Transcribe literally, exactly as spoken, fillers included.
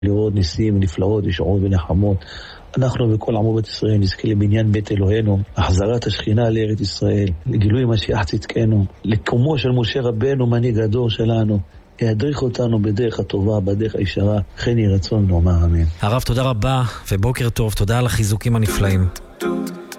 לראות ניסים, נפלאות, ישועות ונחמות. אנחנו וכל עמו בית ישראל נזכה לבניין בית אלוהינו, החזרת השכינה לארץ ישראל, לגילוי משיח צדקנו, לקומו של משה רבנו מנהיג הדור שלנו, ידריך אותנו בדרך הטובה, בדרך הישרה, כן יהי רצון נאמר אמן. הרב, תודה רבה ובוקר טוב, תודה על החיזוקים הנפלאים.